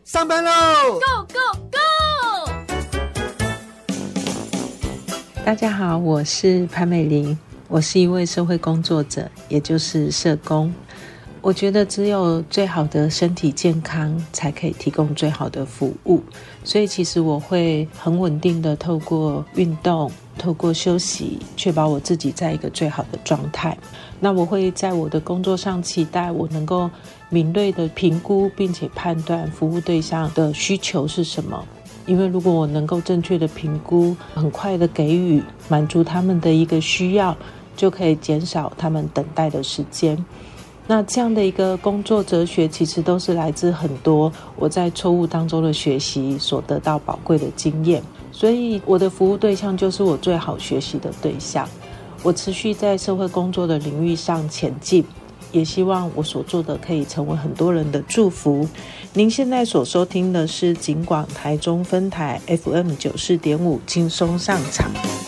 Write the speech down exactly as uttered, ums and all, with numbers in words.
上班喽 ！Go Go Go！ 大家好，我是潘美玲，我是一位社会工作者，也就是社工。我觉得只有最好的身体健康才可以提供最好的服务，所以其实我会很稳定的透过运动，透过休息，确保我自己在一个最好的状态。那我会在我的工作上期待我能够敏锐的评估并且判断服务对象的需求是什么，因为如果我能够正确的评估，很快的给予满足他们的一个需要，就可以减少他们等待的时间。那这样的一个工作哲学其实都是来自很多我在错误当中的学习所得到宝贵的经验，所以我的服务对象就是我最好学习的对象。我持续在社会工作的领域上前进，也希望我所做的可以成为很多人的祝福。您现在所收听的是警广台中分台 F M 九十四点五轻松上场。